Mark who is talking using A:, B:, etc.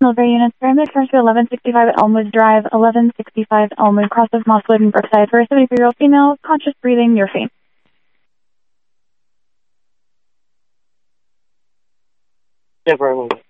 A: Military units, paramedic turns to 1165 Elmwood Drive, 1165 Elmwood, cross of Mosswood and Brookside for a 73-year-old female, conscious breathing, near faint.
B: Yeah, for a moment.